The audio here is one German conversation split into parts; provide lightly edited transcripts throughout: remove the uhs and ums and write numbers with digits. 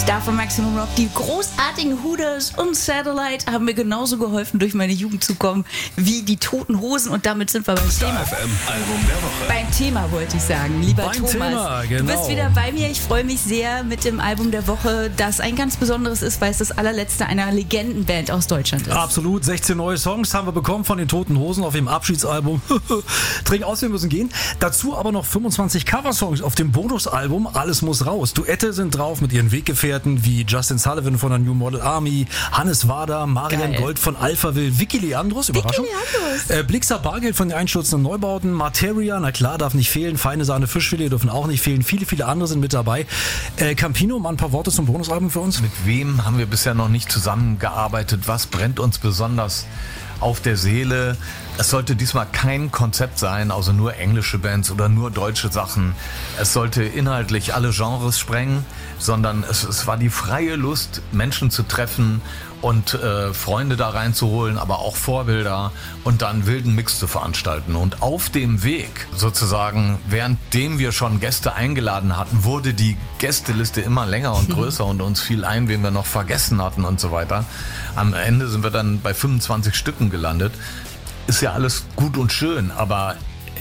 Davon Maximum Rock. Die großartigen Hooters und Satellite haben mir genauso geholfen, durch meine Jugend zu kommen, wie die Toten Hosen. Und damit sind wir beim Thema. FM Album der Woche. Beim Thema wollte ich sagen, lieber Beim Thomas. Thema, genau. Du bist wieder bei mir. Ich freue mich sehr mit dem Album der Woche, das ein ganz besonderes ist, weil es das allerletzte einer Legendenband aus Deutschland ist. Absolut, 16 neue Songs haben wir bekommen von den Toten Hosen auf dem Abschiedsalbum Trink aus, wir müssen gehen. Dazu aber noch 25 Coversongs auf dem Bonusalbum Alles muss raus. Duette sind drauf mit ihren Weggefährten wie Justin Sullivan von der New Model Army, Hannes Wader, Marian Geil. Gold von Alphaville, Vicky Leandros, Überraschung. Blixer Bargeld von den Einstürzenden Neubauten, Materia, na klar, darf nicht fehlen, Feine Sahne Fischfilet dürfen auch nicht fehlen, viele andere sind mit dabei. Campino, mal ein paar Worte zum Bonusalbum für uns. Mit wem haben wir bisher noch nicht zusammengearbeitet? Was brennt uns besonders auf der Seele? Es sollte diesmal kein Konzept sein, also nur englische Bands oder nur deutsche Sachen. Es sollte inhaltlich alle Genres sprengen, sondern es war die freie Lust, Menschen zu treffen und Freunde da reinzuholen, aber auch Vorbilder und dann einen wilden Mix zu veranstalten. Und auf dem Weg sozusagen, währenddem wir schon Gäste eingeladen hatten, wurde die Gästeliste immer länger und größer und uns fiel ein, wen wir noch vergessen hatten und so weiter. Am Ende sind wir dann bei 25 Stücken gelandet. Ist ja alles gut und schön, aber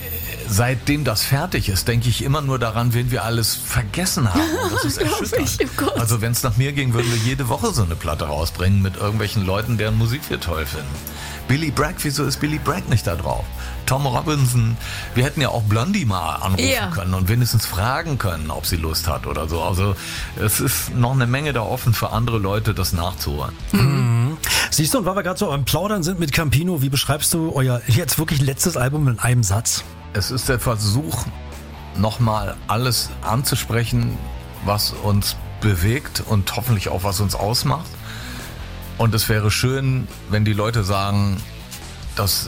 seitdem das fertig ist, denke ich immer nur daran, wen wir alles vergessen haben. Und das ist erschütternd. Also wenn es nach mir ging, würden wir jede Woche so eine Platte rausbringen mit irgendwelchen Leuten, deren Musik wir toll finden. Billy Bragg, wieso ist Billy Bragg nicht da drauf? Tom Robinson, wir hätten ja auch Blondie mal anrufen können und wenigstens fragen können, ob sie Lust hat oder so. Also es ist noch eine Menge da offen für andere Leute, das nachzuholen. Siehst du, und weil wir gerade so am Plaudern sind mit Campino, wie beschreibst du euer jetzt wirklich letztes Album in einem Satz? Es ist der Versuch, nochmal alles anzusprechen, was uns bewegt und hoffentlich auch was uns ausmacht. Und es wäre schön, wenn die Leute sagen, dass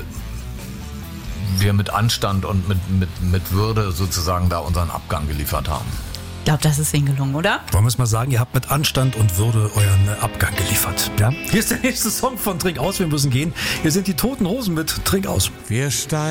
wir mit Anstand und mit Würde sozusagen da unseren Abgang geliefert haben. Ich glaube, das ist Ihnen gelungen, oder? Wollen wir es mal sagen, ihr habt mit Anstand und Würde euren Abgang geliefert. Ja? Hier ist der nächste Song von Trink aus, wir müssen gehen. Hier sind die Toten Hosen mit Trink aus. Wir steigen